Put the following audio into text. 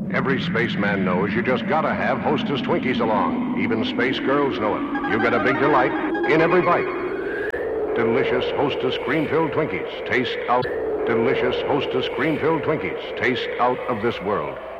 Every spaceman knows you just gotta have Hostess Twinkies along. Even space girls know it. You get a big delight in every bite. Delicious Hostess cream-filled Twinkies. Taste out. Delicious Hostess cream-filled Twinkies. Taste out of this world.